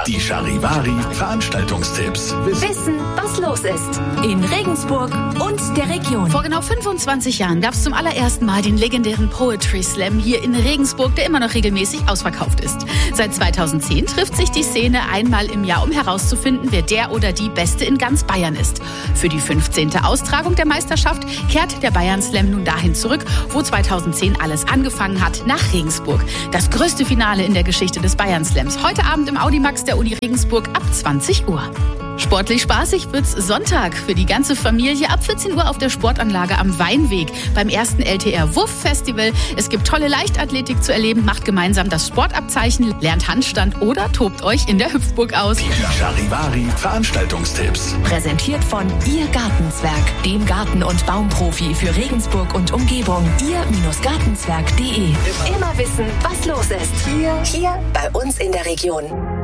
Die Charivari Veranstaltungstipps. Wissen, was los ist. In Regensburg und der Region. Vor genau 25 Jahren gab es zum allerersten Mal den legendären Poetry Slam hier in Regensburg, der immer noch regelmäßig ausverkauft ist. Seit 2010 trifft sich die Szene einmal im Jahr, um herauszufinden, wer der oder die Beste in ganz Bayern ist. Für die 15. Austragung der Meisterschaft kehrt der Bayern Slam nun dahin zurück, wo 2010 alles angefangen hat, nach Regensburg. Das größte Finale in der Geschichte des Bayern Slams. Heute Abend im Audimax der Uni Regensburg ab 20 Uhr. Sportlich spaßig wird's Sonntag für die ganze Familie ab 14 Uhr auf der Sportanlage am Weinweg beim ersten LTR Wuff Festival. Es gibt tolle Leichtathletik zu erleben, macht gemeinsam das Sportabzeichen, lernt Handstand oder tobt euch in der Hüpfburg aus. Die Charivari Veranstaltungstipps. Präsentiert von Ihr Gartenzwerg, dem Garten- und Baumprofi für Regensburg und Umgebung. Ihr-Gartenzwerg.de. Immer wissen, was los ist. Hier bei uns in der Region.